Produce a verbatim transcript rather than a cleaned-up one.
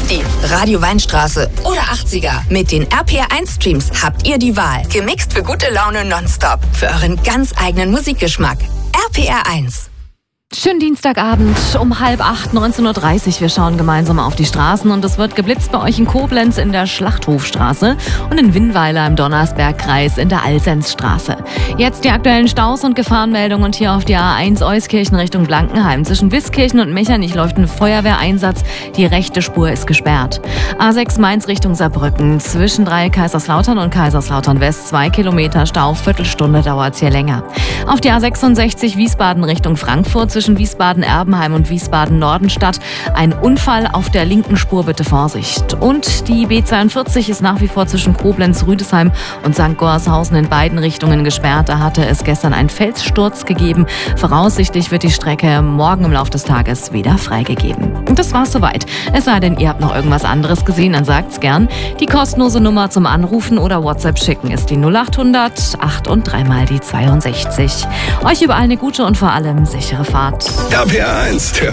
fünfzig, Radio Weinstraße oder achtziger. Mit den R P R eins Streams habt ihr die Wahl. Gemixt für gute Laune nonstop. Für euren ganz eigenen Musikgeschmack. R P R eins. Schönen Dienstagabend um halb acht, neunzehn Uhr dreißig. Wir schauen gemeinsam auf die Straßen und es wird geblitzt bei euch in Koblenz in der Schlachthofstraße und in Winnweiler im Donnersbergkreis in der Alsenzstraße. Jetzt die aktuellen Staus und Gefahrenmeldungen und hier auf die A eins Euskirchen Richtung Blankenheim. Zwischen Wiskirchen und Mechernich läuft ein Feuerwehreinsatz. Die rechte Spur ist gesperrt. A sechs Mainz Richtung Saarbrücken. Zwischen drei Kaiserslautern und Kaiserslautern West zwei Kilometer Stau. Viertelstunde dauert es hier länger. Auf die A sechsundsechzig Wiesbaden Richtung Frankfurt. Zwischen Wiesbaden-Erbenheim und Wiesbaden-Nordenstadt. Ein Unfall auf der linken Spur, bitte Vorsicht. Und die B zweiundvierzig ist nach wie vor zwischen Koblenz, Rüdesheim und Sankt Gorshausen in beiden Richtungen gesperrt. Da hatte es gestern einen Felssturz gegeben. Voraussichtlich wird die Strecke morgen im Laufe des Tages wieder freigegeben. Und das war's soweit. Es sei denn, ihr habt noch irgendwas anderes gesehen, dann sagt's gern. Die kostenlose Nummer zum Anrufen oder WhatsApp schicken ist die null acht hundert acht und dreimal die zweiundsechzig. Euch überall eine gute und vor allem sichere Fahrt. R P R eins,